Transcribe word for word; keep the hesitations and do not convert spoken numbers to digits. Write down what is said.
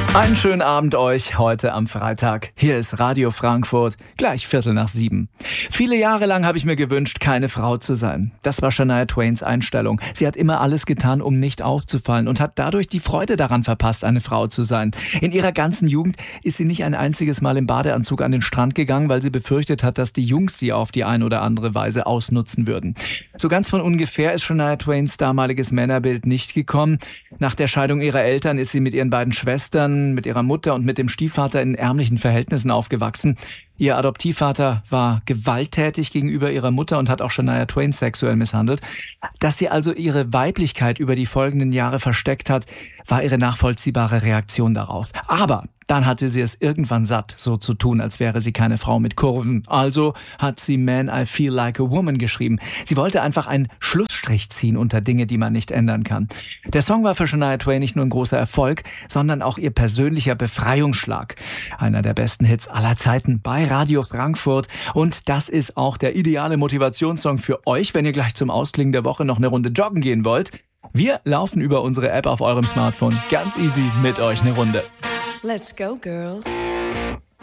Einen schönen Abend euch heute am Freitag. Hier ist Radio Frankfurt, gleich Viertel nach sieben. Viele Jahre lang habe ich mir gewünscht, keine Frau zu sein. Das war Shania Twains Einstellung. Sie hat immer alles getan, um nicht aufzufallen und hat dadurch die Freude daran verpasst, eine Frau zu sein. In ihrer ganzen Jugend ist sie nicht ein einziges Mal im Badeanzug an den Strand gegangen, weil sie befürchtet hat, dass die Jungs sie auf die ein oder andere Weise ausnutzen würden. So ganz von ungefähr ist Shania Twains damaliges Männerbild nicht gekommen. Nach der Scheidung ihrer Eltern ist sie mit ihren beiden Schwestern, mit ihrer Mutter und mit dem Stiefvater in ärmlichen Verhältnissen aufgewachsen. Ihr Adoptivvater war gewalttätig gegenüber ihrer Mutter und hat auch Shania Twain sexuell misshandelt. Dass sie also ihre Weiblichkeit über die folgenden Jahre versteckt hat, war ihre nachvollziehbare Reaktion darauf. Aber dann hatte sie es irgendwann satt, so zu tun, als wäre sie keine Frau mit Kurven. Also hat sie Man, I Feel Like a Woman geschrieben. Sie wollte einfach einen Schlussstrich ziehen unter Dinge, die man nicht ändern kann. Der Song war für Shania Twain nicht nur ein großer Erfolg, sondern auch ihr persönlicher Befreiungsschlag. Einer der besten Hits aller Zeiten bei Radio Frankfurt. Und das ist auch der ideale Motivationssong für euch, wenn ihr gleich zum Ausklingen der Woche noch eine Runde joggen gehen wollt. Wir laufen über unsere App auf eurem Smartphone ganz easy mit euch eine Runde. Let's go, girls.